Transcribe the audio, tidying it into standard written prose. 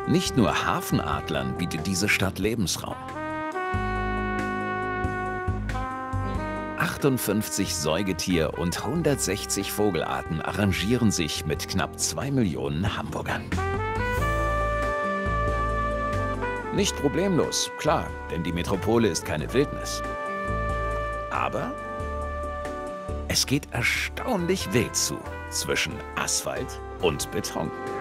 Nicht nur Hafenadlern bietet diese Stadt Lebensraum. 58 Säugetier- und 160 Vogelarten arrangieren sich mit knapp 2 Millionen Hamburgern. Nicht problemlos, klar, denn die Metropole ist keine Wildnis. Aber es geht erstaunlich wild zu zwischen Asphalt und Beton.